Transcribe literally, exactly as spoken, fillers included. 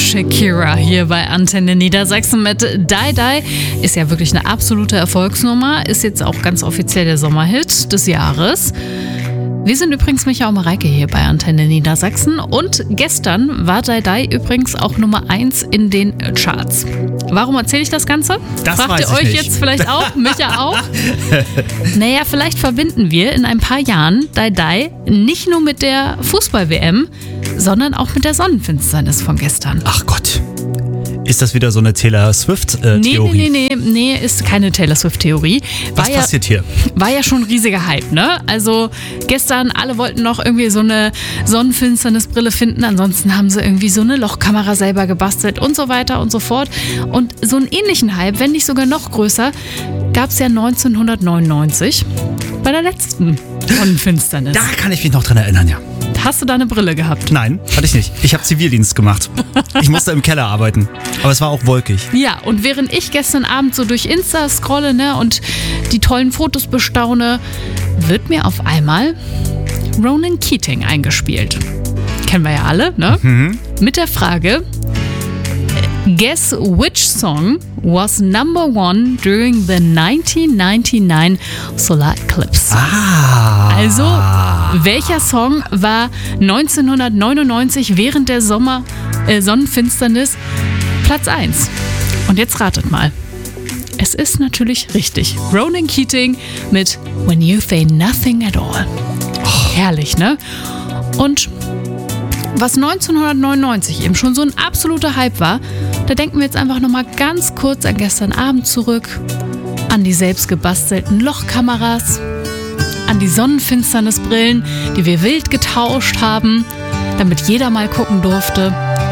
Shakira hier bei Antenne Niedersachsen mit Die Die. Ist ja wirklich eine absolute Erfolgsnummer. Ist jetzt auch ganz offiziell der Sommerhit des Jahres. Wir sind übrigens Micha und Mareike hier bei Antenne Niedersachsen und gestern war Die Die übrigens auch Nummer eins in den Charts. Warum erzähle ich das Ganze? Das Fragt weiß ihr ich euch nicht. jetzt vielleicht auch, Micha auch? Naja, vielleicht verbinden wir in ein paar Jahren Die Die nicht nur mit der Fußball-W M, sondern auch mit der Sonnenfinsternis von gestern. Ach Gott. Ist das wieder so eine Taylor Swift-Theorie? Nee, nee, nee, nee, nee, ist keine Taylor Swift-Theorie. Was War passiert ja, hier? War ja schon ein riesiger Hype, ne? Also gestern, alle wollten noch irgendwie so eine Sonnenfinsternisbrille finden. Ansonsten haben sie irgendwie so eine Lochkamera selber gebastelt und so weiter und so fort. Und so einen ähnlichen Hype, wenn nicht sogar noch größer, gab es ja neunzehnhundertneunundneunzig bei der letzten Sonnenfinsternis. Da kann ich mich noch dran erinnern, ja. Hast du da eine Brille gehabt? Nein, hatte ich nicht. Ich habe Zivildienst gemacht. Ich musste im Keller arbeiten. Aber es war auch wolkig. Ja, und während ich gestern Abend so durch Insta scrolle, ne, und die tollen Fotos bestaune, wird mir auf einmal Ronan Keating eingespielt. Kennen wir ja alle, ne? Mhm. Mit der Frage: Guess which song was number one during the nineteen ninety-nine solar eclipse? Ah. Also, welcher Song war neunzehnhundertneunundneunzig während der Sommer äh, Sonnenfinsternis Platz eins? Und jetzt ratet mal. Es ist natürlich richtig. Ronan Keating mit When You Say Nothing at All. Oh. Herrlich, ne? Und was neunzehnhundertneunundneunzig eben schon so ein absoluter Hype war, da denken wir jetzt einfach nochmal ganz kurz an gestern Abend zurück, an die selbst gebastelten Lochkameras, an die Sonnenfinsternisbrillen, die wir wild getauscht haben, damit jeder mal gucken durfte,